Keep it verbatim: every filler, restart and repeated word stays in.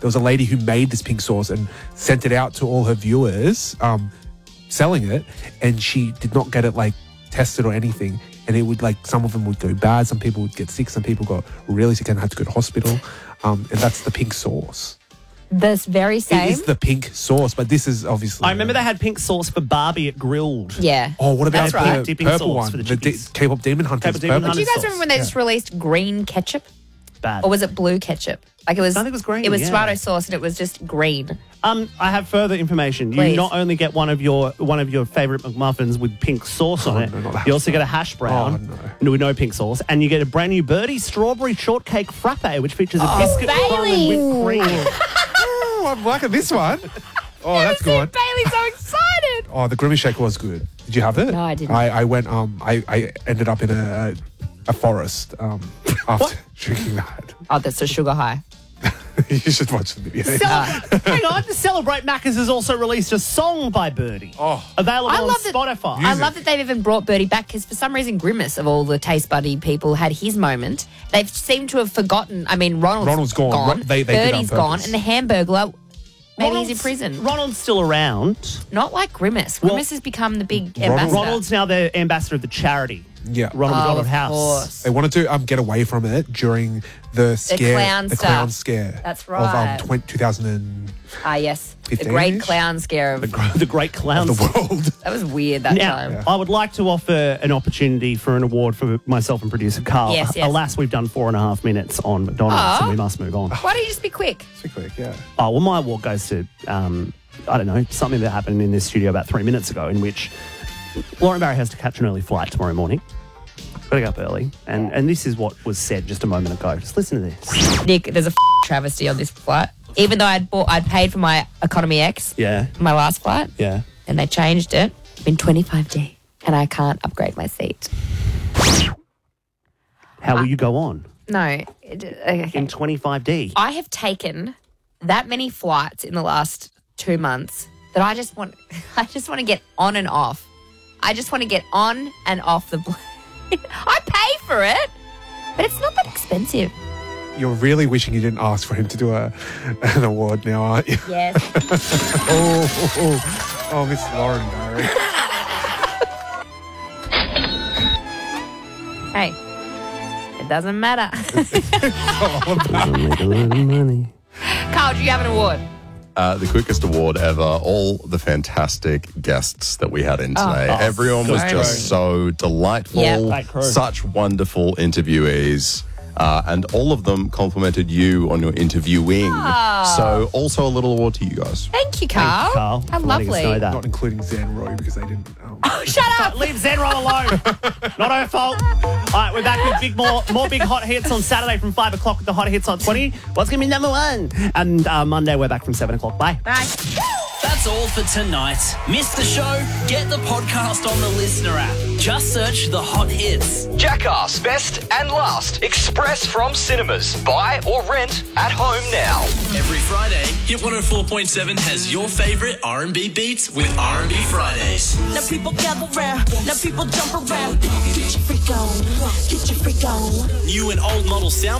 there was a lady who made this pink sauce and sent it out to all her viewers, um, selling it, and she did not get it like tested or anything. And it would like, some of them would go bad, some people would get sick, some people got really sick and had to go to hospital. Um, and that's the pink sauce. This very same. It is the pink sauce, but this is obviously. I remember they had pink sauce for Barbie at Grilled. Yeah. Oh, what about That's right. the Dipping purple sauce one? for the The di- chickies. K-pop Demon Hunters. K-pop Demon purple. Do you Hunters. guys remember when they just released green ketchup? Bad. Or was it blue ketchup? Like it was. I think it was green, It was yeah. tomato sauce and it was just green. Um, I have further information. Please. You not only get one of your one of your favourite McMuffins with pink sauce on Oh, it, no, not the hash you also brown. get a hash brown Oh, no. with no pink sauce, and you get a brand new Birdie strawberry shortcake frappe, which features a Oh, biscuit crumb and whipped cream. Oh, I'm liking this one. Oh, that's good. Bailey's so excited. Oh, the Grimace Shake was good. Did you have it? No, I didn't. I, I went. Um, I, I ended up in a a forest. Um, after drinking that. Oh, that's a sugar high. You should watch the video. Celebrate, hang on, to celebrate, Macca's has also released a song by Birdie. Oh. Available I on love that- Spotify. I love that they've even brought Birdie back because for some reason Grimace, of all the Taste Buddy people, had his moment. They've seemed to have forgotten. I mean, Ronald's, Ronald's gone. Ro- they- they did it on Birdie's gone, purpose. and the Hamburglar, maybe Ronald's, he's in prison. Ronald's still around. Not like Grimace. Well, Grimace has become the big Ronald- ambassador. Ronald's now the ambassador of the charity. Yeah. Ronald Oh, McDonald of House. course. They wanted to um, get away from it during the scare, clown the stuff. clown scare. That's Of right. um, twenty, two thousand Ah, yes. The fifteen-ish? great clown scare of. The, gr- the great clown. the world. That was weird that Now, time. I would like to offer an opportunity for an award for myself and producer Carl. Yes, yes. Alas, we've done four and a half minutes on McDonald's, Oh. and we must move on. Why don't you just be quick? So quick, yeah. Oh, well, my award goes to, um, I don't know, something that happened in this studio about three minutes ago in which Lauren Barry has to catch an early flight tomorrow morning. Got to go up early. And, and this is what was said just a moment ago. Just listen to this. Nick, there's a f- travesty on this flight. Even though I'd bought, I'd paid for my Economy X, Yeah, my last flight, yeah. and they changed it. I'm in twenty-five D, and I can't upgrade my seat. How will you go on? No. It, okay. In twenty-five D. I have taken that many flights in the last two months that I just want, I just want to get on and off. I just want to get on and off the plane. I pay for it, but it's not that expensive. You're really wishing you didn't ask for him to do a an award now, aren't you? Yes. Oh, oh, oh, oh, Miss Lauren Barry. Hey, it doesn't matter. Doesn't make a lot of money. Carl, do you have an award? Uh, the quickest award ever. All the fantastic guests that we had in today. Oh, Everyone was so just so delightful. Yeah. Great crew. Such wonderful interviewees. Uh, and all of them complimented you on your interviewing. Oh. So also a little award to you guys. Thank you, Carl. Thanks, Carl, How for letting us lovely. know that. Not including Zan Roy because they didn't. Um, Oh, shut up. Leave Zenro alone. Not her fault. All right, we're back with big more more big hot hits on Saturday from five o'clock with the hot hits on twenty. What's going to be number one? And uh, Monday we're back from seven o'clock. Bye. Bye. That's all for tonight. Missed the show? Get the podcast on the Listener app. Just search the hot hits. Jackass Best and Last Express from cinemas. Buy or rent at home now. Every Friday, Hit one oh four point seven has your favourite R and B beats with R and B Fridays. Now people gather round, now people jump around. Get your freak on, get your freak on. New and old model sound